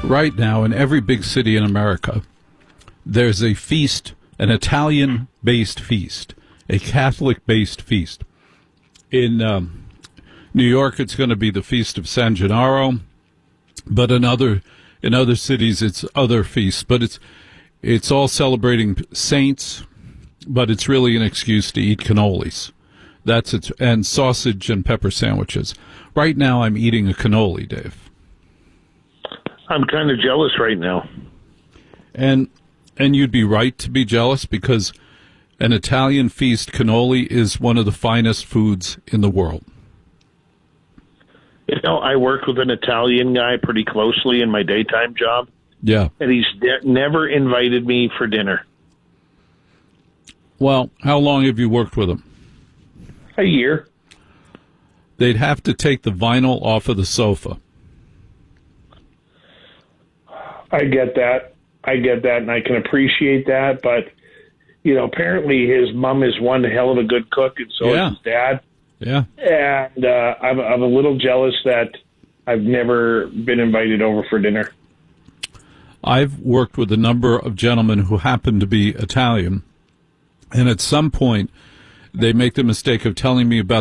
Right now, in every big city in America, there's a feast, an Italian-based feast, a Catholic-based feast. In New York, it's going to be the Feast of San Gennaro, but in other cities, it's other feasts. But it's all celebrating saints, but it's really an excuse to eat cannolis. That's it, and sausage and pepper sandwiches. Right now, I'm eating a cannoli, Dave. I'm kind of jealous right now. And you'd be right to be jealous, because an Italian feast cannoli is one of the finest foods in the world. You know, I work with an Italian guy pretty closely in my daytime job. Yeah. And he's never invited me for dinner. Well, how long have you worked with him? A year. They'd have to take the vinyl off of the sofa. I get that, and I can appreciate that. But, you know, apparently his mom is one hell of a good cook, and so is his dad. Yeah. And I'm a little jealous that I've never been invited over for dinner. I've worked with a number of gentlemen who happen to be Italian, and at some point they make the mistake of telling me about